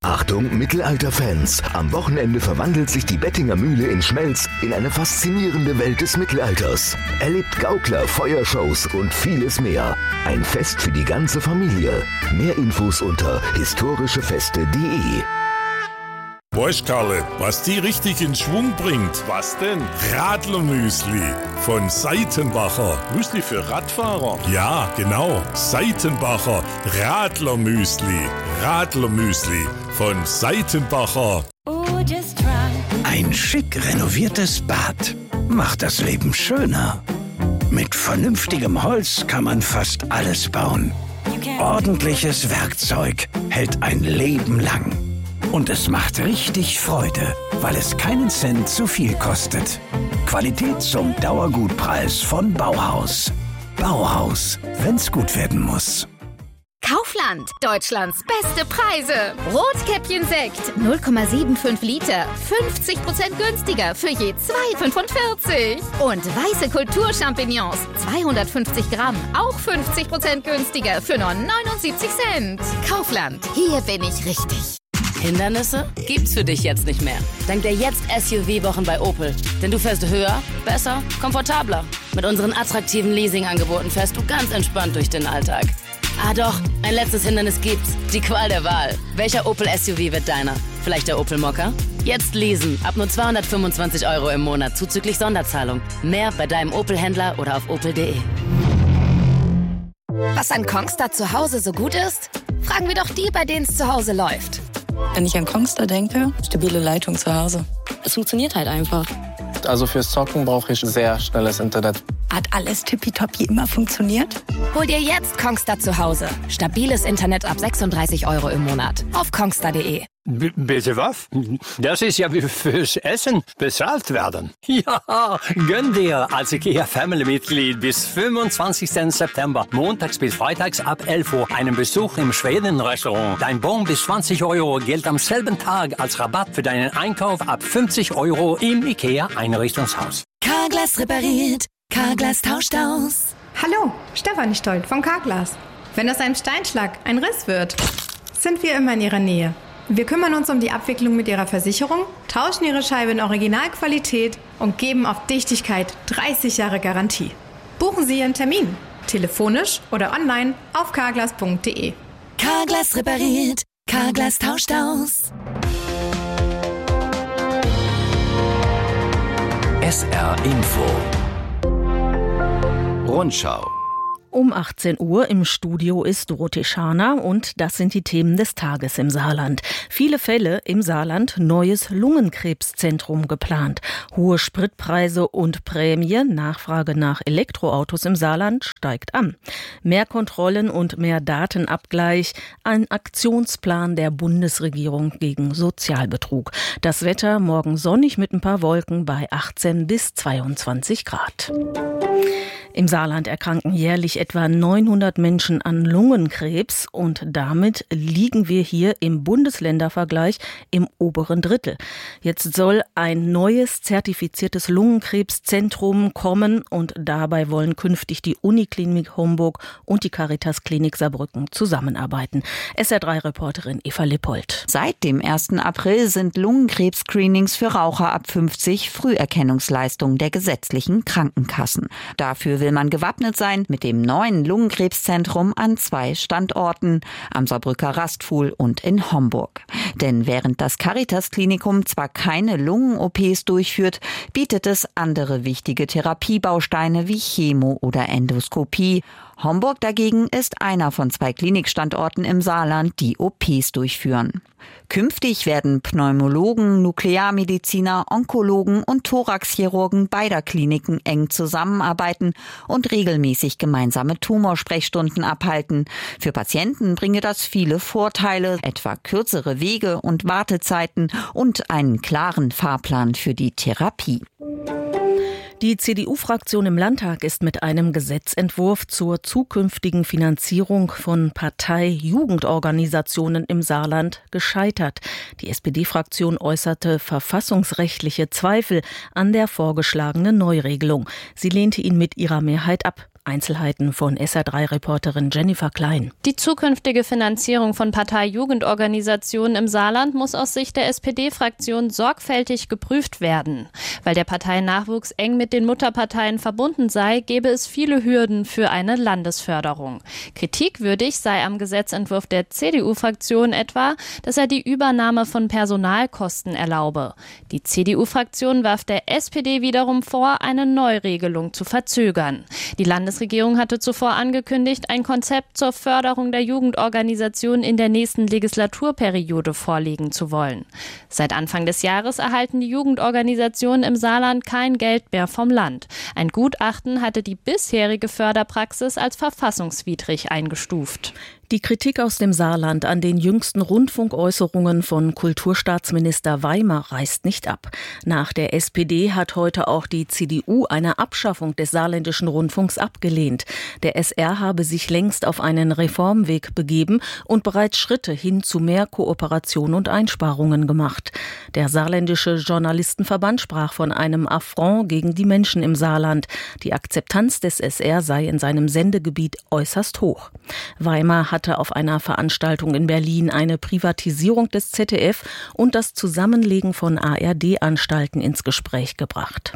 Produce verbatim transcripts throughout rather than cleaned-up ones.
Achtung, Mittelalter-Fans! Am Wochenende verwandelt sich die Bettinger Mühle in Schmelz in eine faszinierende Welt des Mittelalters. Erlebt Gaukler, Feuershows und vieles mehr. Ein Fest für die ganze Familie. Mehr Infos unter historischefeste punkt de. Weißt, Karle, was die richtig in Schwung bringt? Was denn? Radlermüsli von Seitenbacher. Müsli für Radfahrer? Ja, genau. Seitenbacher Radlermüsli. Radlermüsli von Seitenbacher. Ein schick renoviertes Bad macht das Leben schöner. Mit vernünftigem Holz kann man fast alles bauen. Ordentliches Werkzeug hält ein Leben lang. Und es macht richtig Freude, weil es keinen Cent zu viel kostet. Qualität zum Dauergutpreis von Bauhaus. Bauhaus, wenn's gut werden muss. Kaufland, Deutschlands beste Preise. Rotkäppchen Sekt, null Komma fünfundsiebzig Liter, fünfzig Prozent günstiger für je zwei Komma fünfundvierzig. Und weiße Kulturchampignons, zweihundertfünfzig Gramm, auch fünfzig Prozent günstiger für nur neunundsiebzig Cent. Kaufland, hier bin ich richtig. Hindernisse gibt's für dich jetzt nicht mehr. Dank der Jetzt-S U V-Wochen bei Opel. Denn du fährst höher, besser, komfortabler. Mit unseren attraktiven Leasing-Angeboten fährst du ganz entspannt durch den Alltag. Ah doch, ein letztes Hindernis gibt's. Die Qual der Wahl. Welcher Opel S U V wird deiner? Vielleicht der Opel Mokka? Jetzt leasen. Ab nur zweihundertfünfundzwanzig Euro im Monat zuzüglich Sonderzahlung. Mehr bei deinem Opel-Händler oder auf opel punkt de. Was an Kongstar zu Hause so gut ist? Fragen wir doch die, bei denen es zu Hause läuft. Wenn ich an Kongstar denke, stabile Leitung zu Hause. Es funktioniert halt einfach. Also fürs Zocken brauche ich sehr schnelles Internet. Hat alles tippitoppi immer funktioniert? Hol dir jetzt Kongstar zu Hause. Stabiles Internet ab sechsunddreißig Euro im Monat. Auf kongstar punkt de. B- bitte was? Das ist ja wie fürs Essen bezahlt werden. Ja, gönn dir als IKEA-Family-Mitglied bis fünfundzwanzigsten September, montags bis freitags ab elf Uhr, einen Besuch im Schweden-Restaurant. Dein Bon bis zwanzig Euro gilt am selben Tag als Rabatt für deinen Einkauf ab fünfzig Euro im IKEA-Einrichtungshaus. Carglass repariert, Carglass tauscht aus. Hallo, Stefanie Stolt von Carglass. Wenn aus einem Steinschlag ein Riss wird, sind wir immer in Ihrer Nähe. Wir kümmern uns um die Abwicklung mit Ihrer Versicherung, tauschen Ihre Scheibe in Originalqualität und geben auf Dichtigkeit dreißig Jahre Garantie. Buchen Sie Ihren Termin, telefonisch oder online auf carglass punkt de. Carglass repariert, Carglass tauscht aus. S R Info Rundschau. Um achtzehn Uhr im Studio ist Dorothee Scharner und das sind die Themen des Tages im Saarland. Viele Fälle im Saarland, neues Lungenkrebszentrum geplant. Hohe Spritpreise und Prämie, Nachfrage nach Elektroautos im Saarland steigt an. Mehr Kontrollen und mehr Datenabgleich, ein Aktionsplan der Bundesregierung gegen Sozialbetrug. Das Wetter morgen sonnig mit ein paar Wolken bei achtzehn bis zweiundzwanzig Grad. Im Saarland erkranken jährlich etwa neunhundert Menschen an Lungenkrebs und damit liegen wir hier im Bundesländervergleich im oberen Drittel. Jetzt soll ein neues zertifiziertes Lungenkrebszentrum kommen und dabei wollen künftig die Uniklinik Homburg und die Caritas Klinik Saarbrücken zusammenarbeiten. S R drei Reporterin Eva Lippold. Seit dem ersten April sind Lungenkrebs-Screenings für Raucher ab fünfzig Früherkennungsleistung der gesetzlichen Krankenkassen. Dafür will man gewappnet sein mit dem neuen Lungenkrebszentrum an zwei Standorten, am Saarbrücker Rastfuhl und in Homburg. Denn während das Caritas-Klinikum zwar keine Lungen-O Ps durchführt, bietet es andere wichtige Therapiebausteine wie Chemo oder Endoskopie. Homburg dagegen ist einer von zwei Klinikstandorten im Saarland, die O Ps durchführen. Künftig werden Pneumologen, Nuklearmediziner, Onkologen und Thoraxchirurgen beider Kliniken eng zusammenarbeiten und regelmäßig gemeinsame Tumorsprechstunden abhalten. Für Patienten bringe das viele Vorteile, etwa kürzere Wege und Wartezeiten und einen klaren Fahrplan für die Therapie. Die C D U-Fraktion im Landtag ist mit einem Gesetzentwurf zur zukünftigen Finanzierung von Partei-Jugendorganisationen im Saarland gescheitert. Die S P D-Fraktion äußerte verfassungsrechtliche Zweifel an der vorgeschlagenen Neuregelung. Sie lehnte ihn mit ihrer Mehrheit ab. Einzelheiten von S R drei Reporterin Jennifer Klein. Die zukünftige Finanzierung von Parteijugendorganisationen im Saarland muss aus Sicht der S P D-Fraktion sorgfältig geprüft werden. Weil der Parteinachwuchs eng mit den Mutterparteien verbunden sei, gäbe es viele Hürden für eine Landesförderung. Kritikwürdig sei am Gesetzentwurf der C D U-Fraktion etwa, dass er die Übernahme von Personalkosten erlaube. Die C D U-Fraktion warf der S P D wiederum vor, eine Neuregelung zu verzögern. Die Landesregierung hatte zuvor angekündigt, ein Konzept zur Förderung der Jugendorganisationen in der nächsten Legislaturperiode vorlegen zu wollen. Seit Anfang des Jahres erhalten die Jugendorganisationen im Saarland kein Geld mehr vom Land. Ein Gutachten hatte die bisherige Förderpraxis als verfassungswidrig eingestuft. Die Kritik aus dem Saarland an den jüngsten Rundfunkäußerungen von Kulturstaatsminister Weimer reißt nicht ab. Nach der S P D hat heute auch die C D U eine Abschaffung des saarländischen Rundfunks abgelehnt. Der S R habe sich längst auf einen Reformweg begeben und bereits Schritte hin zu mehr Kooperation und Einsparungen gemacht. Der saarländische Journalistenverband sprach von einem Affront gegen die Menschen im Saarland. Die Akzeptanz des S R sei in seinem Sendegebiet äußerst hoch. Weimer hatte auf einer Veranstaltung in Berlin eine Privatisierung des Z D F und das Zusammenlegen von A R D-Anstalten ins Gespräch gebracht.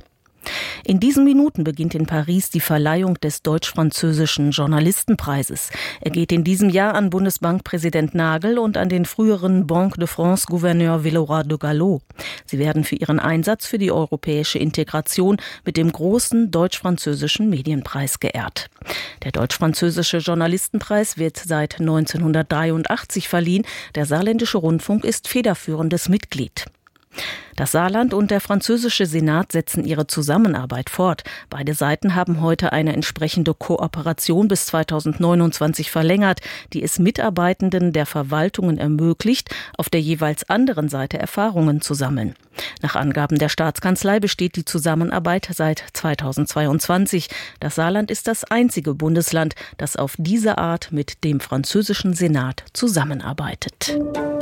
In diesen Minuten beginnt in Paris die Verleihung des deutsch-französischen Journalistenpreises. Er geht in diesem Jahr an Bundesbankpräsident Nagel und an den früheren Banque de France-Gouverneur Villeroy de Galhau. Sie werden für ihren Einsatz für die europäische Integration mit dem großen deutsch-französischen Medienpreis geehrt. Der deutsch-französische Journalistenpreis wird seit neunzehnhundertdreiundachtzig verliehen. Der saarländische Rundfunk ist federführendes Mitglied. Das Saarland und der französische Senat setzen ihre Zusammenarbeit fort. Beide Seiten haben heute eine entsprechende Kooperation bis zweitausendneunundzwanzig verlängert, die es Mitarbeitenden der Verwaltungen ermöglicht, auf der jeweils anderen Seite Erfahrungen zu sammeln. Nach Angaben der Staatskanzlei besteht die Zusammenarbeit seit zweitausendzweiundzwanzig. Das Saarland ist das einzige Bundesland, das auf diese Art mit dem französischen Senat zusammenarbeitet.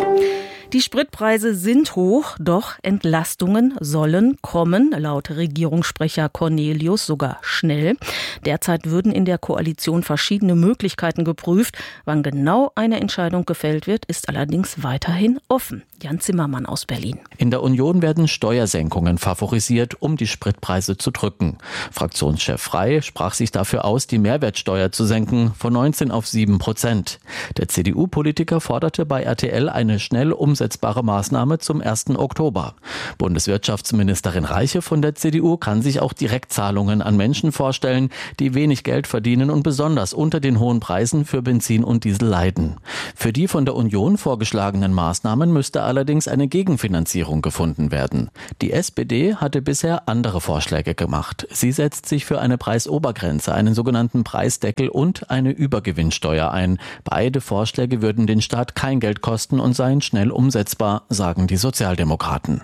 Die Spritpreise sind hoch, doch Entlastungen sollen kommen, laut Regierungssprecher Cornelius sogar schnell. Derzeit würden in der Koalition verschiedene Möglichkeiten geprüft. Wann genau eine Entscheidung gefällt wird, ist allerdings weiterhin offen. Jan Zimmermann aus Berlin. In der Union werden Steuersenkungen favorisiert, um die Spritpreise zu drücken. Fraktionschef Frey sprach sich dafür aus, die Mehrwertsteuer zu senken von neunzehn auf sieben Prozent. Der C D U-Politiker forderte bei R T L eine schnell umsetzbare Maßnahme zum ersten Oktober. Bundeswirtschaftsministerin Reiche von der C D U kann sich auch Direktzahlungen an Menschen vorstellen, die wenig Geld verdienen und besonders unter den hohen Preisen für Benzin und Diesel leiden. Für die von der Union vorgeschlagenen Maßnahmen müsste allerdings eine Gegenfinanzierung gefunden werden. Die S P D hatte bisher andere Vorschläge gemacht. Sie setzt sich für eine Preisobergrenze, einen sogenannten Preisdeckel und eine Übergewinnsteuer ein. Beide Vorschläge würden den Staat kein Geld kosten und seien schnell umsetzbar, sagen die Sozialdemokraten.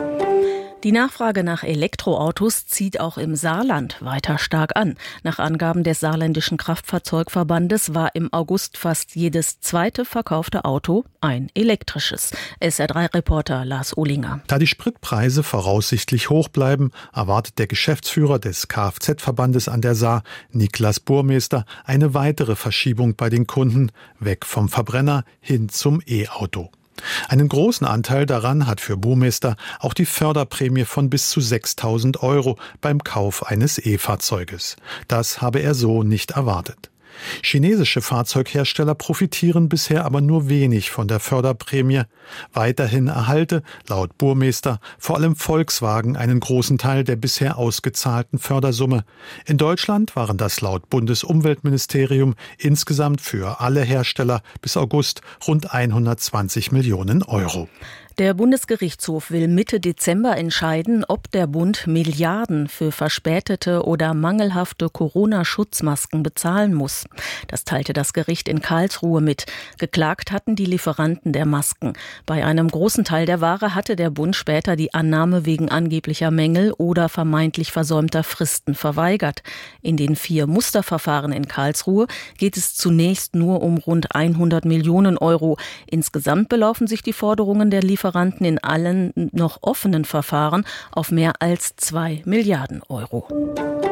Die Nachfrage nach Elektroautos zieht auch im Saarland weiter stark an. Nach Angaben des saarländischen Kraftfahrzeugverbandes war im August fast jedes zweite verkaufte Auto ein elektrisches. S R drei Reporter Lars Ohlinger. Da die Spritpreise voraussichtlich hoch bleiben, erwartet der Geschäftsführer des Kfz-Verbandes an der Saar, Niklas Burmester, eine weitere Verschiebung bei den Kunden, weg vom Verbrenner hin zum E-Auto. Einen großen Anteil daran hat für Burmester auch die Förderprämie von bis zu sechstausend Euro beim Kauf eines E-Fahrzeuges. Das habe er so nicht erwartet. Chinesische Fahrzeughersteller profitieren bisher aber nur wenig von der Förderprämie. Weiterhin erhalte, laut Burmester, vor allem Volkswagen einen großen Teil der bisher ausgezahlten Fördersumme. In Deutschland waren das laut Bundesumweltministerium insgesamt für alle Hersteller bis August rund hundertzwanzig Millionen Euro. Der Bundesgerichtshof will Mitte Dezember entscheiden, ob der Bund Milliarden für verspätete oder mangelhafte Corona-Schutzmasken bezahlen muss. Das teilte das Gericht in Karlsruhe mit. Geklagt hatten die Lieferanten der Masken. Bei einem großen Teil der Ware hatte der Bund später die Annahme wegen angeblicher Mängel oder vermeintlich versäumter Fristen verweigert. In den vier Musterverfahren in Karlsruhe geht es zunächst nur um rund hundert Millionen Euro. Insgesamt belaufen sich die Forderungen der Lieferanten Lieferanten in allen noch offenen Verfahren auf mehr als zwei Milliarden Euro.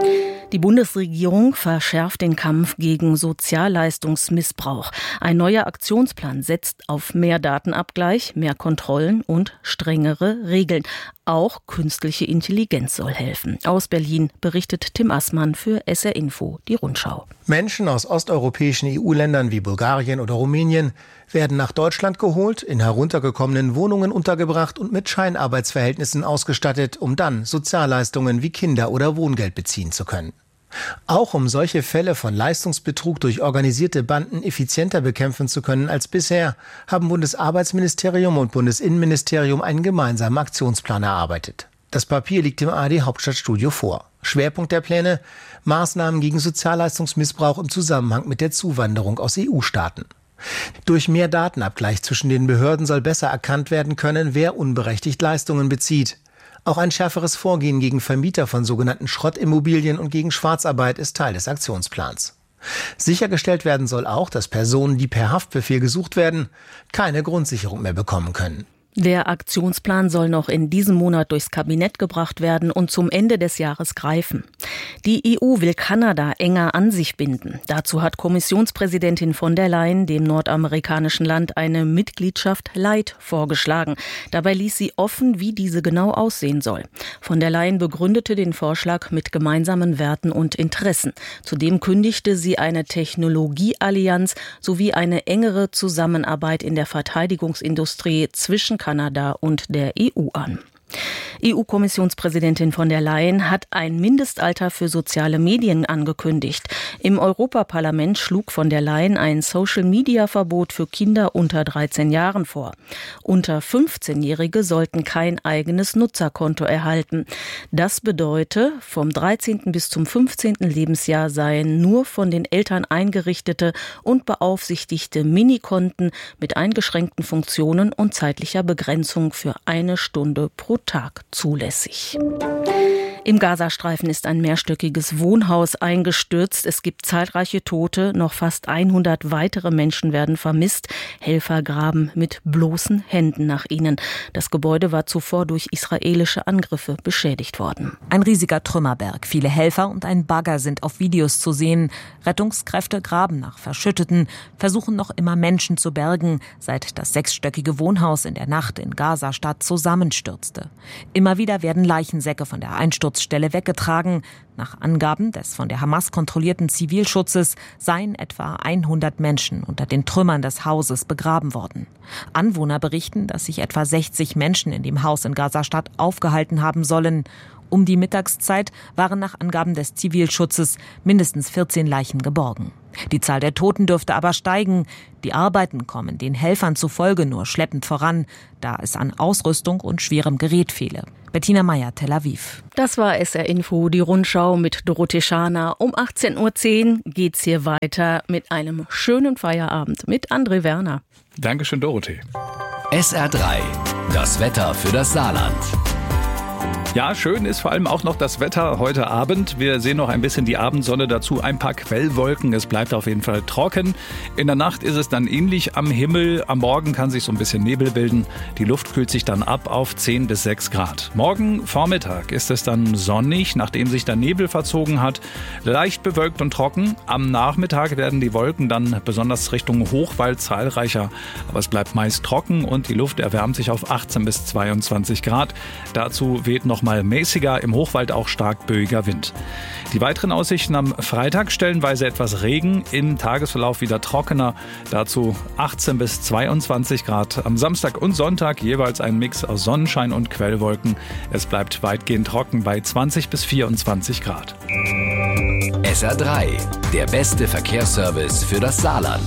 Die Bundesregierung verschärft den Kampf gegen Sozialleistungsmissbrauch. Ein neuer Aktionsplan setzt auf mehr Datenabgleich, mehr Kontrollen und strengere Regeln. Auch künstliche Intelligenz soll helfen. Aus Berlin berichtet Tim Assmann für S R Info, die Rundschau. Menschen aus osteuropäischen E U-Ländern wie Bulgarien oder Rumänien werden nach Deutschland geholt, in heruntergekommenen Wohnungen untergebracht und mit Scheinarbeitsverhältnissen ausgestattet, um dann Sozialleistungen wie Kinder- oder Wohngeld beziehen zu können. Auch um solche Fälle von Leistungsbetrug durch organisierte Banden effizienter bekämpfen zu können als bisher, haben Bundesarbeitsministerium und Bundesinnenministerium einen gemeinsamen Aktionsplan erarbeitet. Das Papier liegt im A R D-Hauptstadtstudio vor. Schwerpunkt der Pläne: Maßnahmen gegen Sozialleistungsmissbrauch im Zusammenhang mit der Zuwanderung aus E U-Staaten. Durch mehr Datenabgleich zwischen den Behörden soll besser erkannt werden können, wer unberechtigt Leistungen bezieht. Auch ein schärferes Vorgehen gegen Vermieter von sogenannten Schrottimmobilien und gegen Schwarzarbeit ist Teil des Aktionsplans. Sichergestellt werden soll auch, dass Personen, die per Haftbefehl gesucht werden, keine Grundsicherung mehr bekommen können. Der Aktionsplan soll noch in diesem Monat durchs Kabinett gebracht werden und zum Ende des Jahres greifen. Die E U will Kanada enger an sich binden. Dazu hat Kommissionspräsidentin von der Leyen dem nordamerikanischen Land eine Mitgliedschaft Light vorgeschlagen. Dabei ließ sie offen, wie diese genau aussehen soll. Von der Leyen begründete den Vorschlag mit gemeinsamen Werten und Interessen. Zudem kündigte sie eine Technologieallianz sowie eine engere Zusammenarbeit in der Verteidigungsindustrie zwischen Kanada und der E U an. E U-Kommissionspräsidentin von der Leyen hat ein Mindestalter für soziale Medien angekündigt. Im Europaparlament schlug von der Leyen ein Social-Media-Verbot für Kinder unter dreizehn Jahren vor. Unter fünfzehnjährige sollten kein eigenes Nutzerkonto erhalten. Das bedeutet, vom dreizehnten bis zum fünfzehnten Lebensjahr seien nur von den Eltern eingerichtete und beaufsichtigte Minikonten mit eingeschränkten Funktionen und zeitlicher Begrenzung für eine Stunde pro Tag zulässig. Im Gazastreifen ist ein mehrstöckiges Wohnhaus eingestürzt. Es gibt zahlreiche Tote, noch fast hundert weitere Menschen werden vermisst. Helfer graben mit bloßen Händen nach ihnen. Das Gebäude war zuvor durch israelische Angriffe beschädigt worden. Ein riesiger Trümmerberg, viele Helfer und ein Bagger sind auf Videos zu sehen. Rettungskräfte graben nach Verschütteten, versuchen noch immer Menschen zu bergen, seit das sechsstöckige Wohnhaus in der Nacht in Gaza-Stadt zusammenstürzte. Immer wieder werden Leichensäcke von der Einsturzstelle weggetragen. Nach Angaben des von der Hamas kontrollierten Zivilschutzes seien etwa hundert Menschen unter den Trümmern des Hauses begraben worden. Anwohner berichten, dass sich etwa sechzig Menschen in dem Haus in Gaza-Stadt aufgehalten haben sollen. Um die Mittagszeit waren nach Angaben des Zivilschutzes mindestens vierzehn Leichen geborgen. Die Zahl der Toten dürfte aber steigen. Die Arbeiten kommen den Helfern zufolge nur schleppend voran, da es an Ausrüstung und schwerem Gerät fehle. Bettina Meyer, Tel Aviv. Das war S R Info, die Rundschau mit Dorothee Schaner. Um achtzehn Uhr zehn geht's hier weiter mit einem schönen Feierabend mit André Werner. Dankeschön, Dorothee. S R drei, das Wetter für das Saarland. Ja, schön ist vor allem auch noch das Wetter heute Abend. Wir sehen noch ein bisschen die Abendsonne, dazu ein paar Quellwolken. Es bleibt auf jeden Fall trocken. In der Nacht ist es dann ähnlich am Himmel. Am Morgen kann sich so ein bisschen Nebel bilden. Die Luft kühlt sich dann ab auf zehn bis sechs Grad. Morgen Vormittag ist es dann sonnig, nachdem sich der Nebel verzogen hat. Leicht bewölkt und trocken. Am Nachmittag werden die Wolken dann besonders Richtung Hochwald zahlreicher. Aber es bleibt meist trocken und die Luft erwärmt sich auf achtzehn bis zweiundzwanzig Grad. Dazu weht noch mal mäßiger, im Hochwald auch stark böiger Wind. Die weiteren Aussichten am Freitag: stellenweise etwas Regen, im Tagesverlauf wieder trockener, dazu achtzehn bis zweiundzwanzig Grad. Am Samstag und Sonntag jeweils ein Mix aus Sonnenschein und Quellwolken. Es bleibt weitgehend trocken bei zwanzig bis vierundzwanzig Grad. S R drei, der beste Verkehrsservice für das Saarland.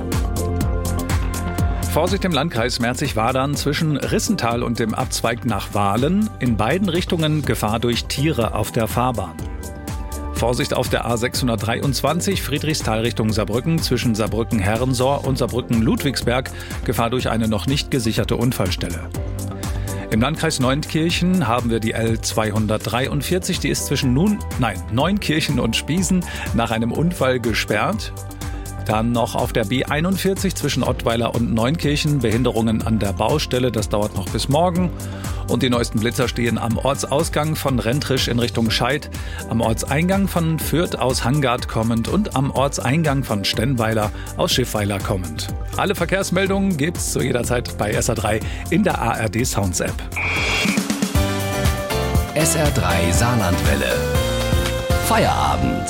Vorsicht im Landkreis Merzig-Wadern zwischen Rissental und dem Abzweig nach Wahlen. In beiden Richtungen Gefahr durch Tiere auf der Fahrbahn. Vorsicht auf der A sechshundertdreiundzwanzig Friedrichsthal Richtung Saarbrücken zwischen Saarbrücken-Herrensohr und Saarbrücken-Ludwigsberg. Gefahr durch eine noch nicht gesicherte Unfallstelle. Im Landkreis Neunkirchen haben wir die L zweihundertdreiundvierzig. Die ist zwischen nun, nein, Neunkirchen und Spiesen nach einem Unfall gesperrt. Dann noch auf der B einundvierzig zwischen Ottweiler und Neunkirchen. Behinderungen an der Baustelle, das dauert noch bis morgen. Und die neuesten Blitzer stehen am Ortsausgang von Rentrisch in Richtung Scheid, am Ortseingang von Fürth aus Hangard kommend und am Ortseingang von Stenweiler aus Schiffweiler kommend. Alle Verkehrsmeldungen gibt's zu jeder Zeit bei S R drei in der A R D Sounds App. S R drei Saarlandwelle. Feierabend.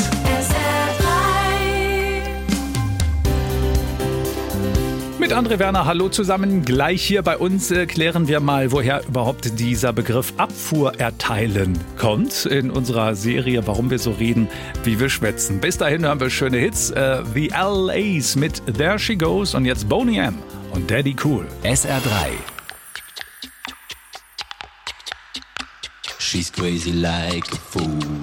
Mit André Werner, hallo zusammen. Gleich hier bei uns äh, klären wir mal, woher überhaupt dieser Begriff Abfuhr erteilen kommt in unserer Serie, warum wir so reden, wie wir schwätzen. Bis dahin hören wir schöne Hits, äh, The L A's mit There She Goes und jetzt Boney M. und Daddy Cool. S R drei. She's crazy like a fool.